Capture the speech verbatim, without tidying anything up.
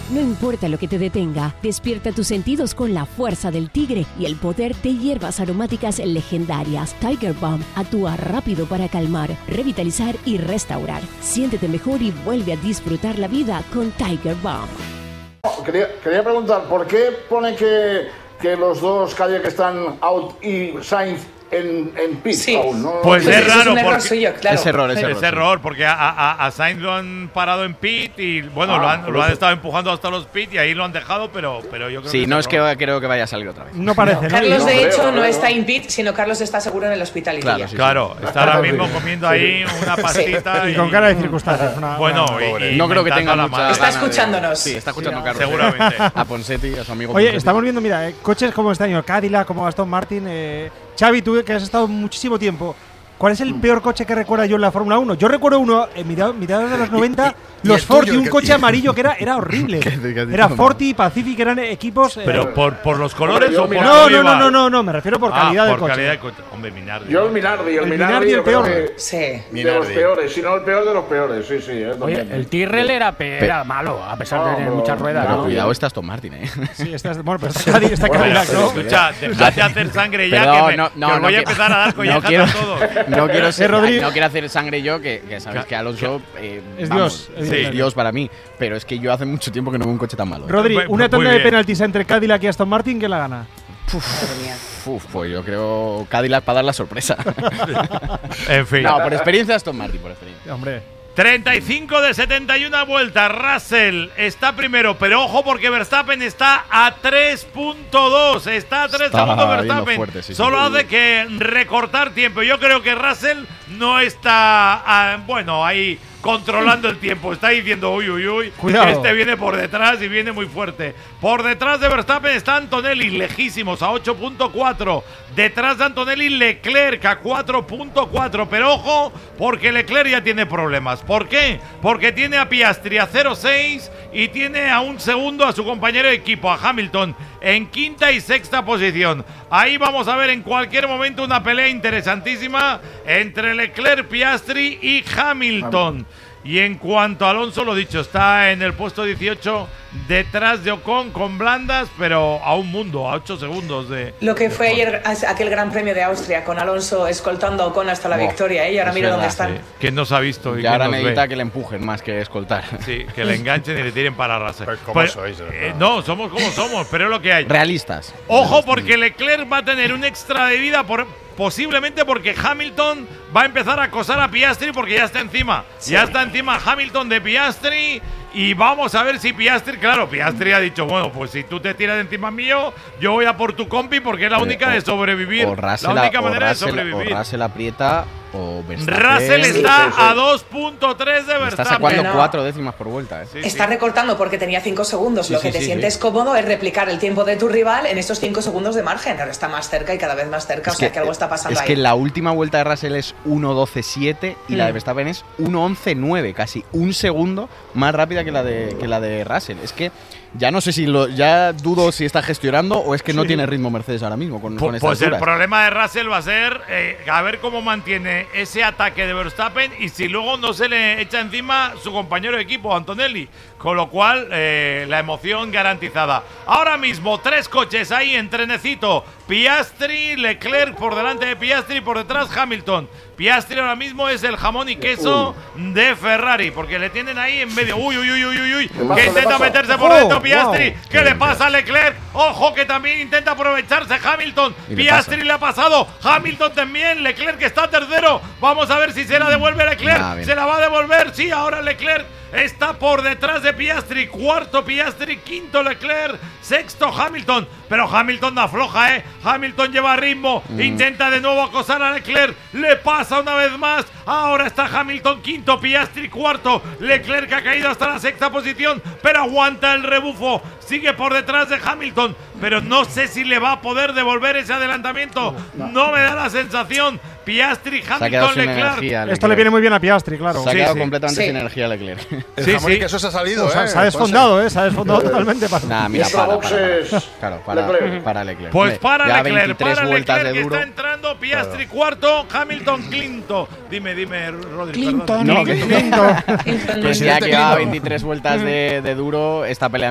No importa lo que te detenga, despierta tus sentidos con la fuerza del tigre y el poder de hierbas aromáticas legendarias. Tiger Balm actúa rápido para calmar, revitalizar y restaurar. Siéntete mejor y vuelve a disfrutar la vida con Tiger Balm. Quería, quería preguntar, ¿por qué pone que, que los dos Calle que están out y Sainz en, en pit sí. aún? ¿No? Pues, pues es raro, es un error porque suyo, claro. Es error, es error. Es error, porque a, a, a Sainz lo han parado en pit y bueno, Ah, lo han, por lo han eso. estado empujando hasta los pit y ahí lo han dejado, pero, pero yo creo Sí, que no es error. que creo que vaya a salir otra vez. No parece, ¿no? Carlos, No de creo, hecho, no no creo. está in pit, sino Carlos está seguro en el hospital y Claro, día. sí. Claro, está ahora mismo comiendo ahí una pastita Y con cara de circunstancias. Una, Bueno, una- y, y No creo que tenga mentando la mucha madre. Está gana de- escuchándonos. Sí, está escuchando Sí, a Carlos. Seguramente. A Ponsetti, a su amigo Oye, Ponsetti. estamos viendo, mira, eh, coches como este año, Cadillac, como Aston Martin. Eh, Xavi, tú que has estado muchísimo tiempo, ¿cuál es el peor coche que recuerda yo en la Fórmula uno? Yo recuerdo uno, en mediados de los noventa, y los el Forti, tuyo, un que- coche amarillo que era, era horrible. ¿Qué te- qué has dicho? Era Forti y Pacific, eran equipos. eh, Pero por, por los colores Hombre, o por yo- no, cómo no, iba. no, no, no, no, me refiero por Ah, calidad de por coche. calidad de coche. Hombre, Minardi. Yo el Minardi, el, El Minardi, Minardi, el yo creo peor. que Sí. de los Minardi. peores, si no el peor de los peores, sí, sí. Es Oye, también. el Tyrrell era, pe- era malo, a pesar de No, tener pero- muchas ruedas. Pero ¿no? cuidado, está Aston Martin, ¿eh? Sí, esta es, bueno, pero está Cadillac, está Bueno, Cadillac, pero- ¿no? Escucha, dejad de hacer sangre ya, Perdón, que, me, no, no, que os no voy a quiero- empezar a dar no collejas quiero, a todos. no quiero ser, Eh, Rodri- no quiero hacer sangre yo, que, que sabes que Alonso eh, Es vamos, Dios, es es Dios para mí, pero es que yo hace mucho tiempo que no veo un coche tan malo. ¿eh? Rodri, Muy- una muy tanda de bien. penaltis entre Cadillac y Aston Martin, ¿quién la gana? Madre mía. Uf, pues yo creo Cadillac para dar la sorpresa. En fin. No, por experiencia Aston Martin, por experiencia. Hombre, treinta y cinco de setenta y una vueltas. Russell está primero, pero ojo porque Verstappen está a tres punto dos. Está a tres Está segundos yendo Verstappen. fuerte, sí, sí. Solo hace que recortar tiempo. Yo creo que Russell no está, ah, bueno, ahí controlando el tiempo. Está diciendo, uy, uy, uy. Cuidado. Este viene por detrás y viene muy fuerte. Por detrás de Verstappen está Antonelli, lejísimos, a ocho punto cuatro. Detrás de Antonelli, Leclerc a cuatro punto cuatro. Pero ojo, porque Leclerc ya tiene problemas. ¿Por qué? Porque tiene a Piastri a cero punto seis y tiene a un segundo a su compañero de equipo, a Hamilton, en quinta y sexta posición. Ahí vamos a ver en cualquier momento una pelea interesantísima entre Leclerc, Piastri y Hamilton. Y en cuanto a Alonso, lo dicho, está en el puesto dieciocho detrás de Ocon con blandas, pero a un mundo, a ocho segundos de... Lo que fue ayer aquel Gran Premio de Austria con Alonso escoltando a Ocon hasta la Oh, victoria, ¿eh? Y ahora es mira dónde verdad, están. Sí. ¿Quién nos ha visto? Y quién ahora nos necesita ve? que le empujen más que escoltar. Sí, que le enganchen y le tiren para Russell. Pues, ¿cómo Pues, sois, de verdad? eh, no, somos como somos, pero es lo que hay. Realistas. Ojo, porque Leclerc va a tener un extra de vida por, posiblemente porque Hamilton va a empezar a acosar a Piastri porque ya está encima. Ya está encima Hamilton de Piastri. Y vamos a ver si Piastri, claro, Piastri ha dicho, bueno, pues si tú te tiras de encima mío, yo voy a por tu compi porque es la única Eh, o- de sobrevivir. O la Russell, única o manera Russell- de sobrevivir. O Russell aprieta o Verstappen. Russell Sí, está sí, sí. a dos punto tres de Está Verstappen. sacando No. cuatro décimas por vuelta. ¿eh? Sí, Está sí. recortando porque tenía cinco segundos. Sí, Lo sí, que te sí, sientes sí. cómodo es replicar el tiempo de tu rival en esos cinco segundos de margen. Ahora está más cerca y cada vez más cerca, o sea que, algo está pasando es ahí. que la última vuelta de Russell es uno doce siete y la de Mm. Verstappen es uno once nueve, casi un segundo más rápida que la de que la de Russell. Es que ya no sé si lo ya dudo si está gestionando o es que no Sí. tiene ritmo Mercedes ahora mismo con, Pu- con estas Pues el alturas. problema de Russell va a ser eh, a ver cómo mantiene ese ataque de Verstappen y si luego no se le echa encima su compañero de equipo, Antonelli. Con lo cual, eh, la emoción garantizada. Ahora mismo, tres coches ahí en trenecito. Piastri, Leclerc por delante de Piastri y por detrás Hamilton. Piastri ahora mismo es el jamón y queso de Ferrari, porque le tienen ahí en medio. Uy, uy, uy, uy, uy, uy. pasa? Que ¿Qué intenta pasa? meterse por Oh, dentro Piastri. wow. ¿Qué le pasa a Leclerc? Ojo que también intenta aprovecharse Hamilton. Y le Piastri pasa. le ha pasado. Hamilton también. Leclerc que está tercero. Vamos a ver si se la devuelve Leclerc. Ah, bien. se la va a devolver. Sí, ahora Leclerc está por detrás de Piastri. Cuarto Piastri. Quinto Leclerc. Sexto Hamilton. Pero Hamilton da floja, ¿eh? Hamilton lleva ritmo. Mm. Intenta de nuevo acosar a Leclerc. Le pasa una vez más. Ahora está Hamilton quinto. Piastri cuarto. Leclerc que ha caído hasta la sexta posición. Pero aguanta el rebufo. Sigue por detrás de Hamilton. Pero no sé si le va a poder devolver ese adelantamiento. No me da la sensación. Piastri, Se ha quedado Hamilton, sin Leclerc. energía. esto Leclerc. le viene muy bien a Piastri, claro. Se ha Sí, quedado sí. completamente Sí. sin energía Leclerc. El Sí, jamón y sí. queso se ha salido, O sea, ¿eh? se ha desfondado, ¿eh? Se ha desfondado totalmente. Para... Nah, mira, Extra para, para, para. boxes, Claro, para Leclerc. para Leclerc. Pues Hombre, para ya Leclerc, veintitrés para vueltas Leclerc de que duro. está entrando. Piastri cuarto. Hamilton quinto. Dime, dime, Rodri. Clinton. perdona. No, que, Lindo. que ya Presidente que va Clinton. veintitrés vueltas de, de duro, esta pelea